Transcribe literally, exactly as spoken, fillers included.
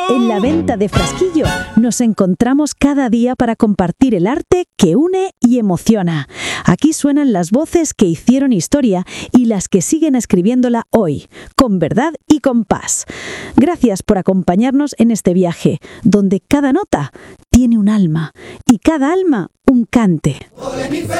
En la venta de Frasquillo nos encontramos cada día para compartir el arte que une y emociona. Aquí suenan las voces que hicieron historia y las que siguen escribiéndola hoy, con verdad y con paz. Gracias por acompañarnos en este viaje, donde cada nota tiene un alma y cada alma un cante.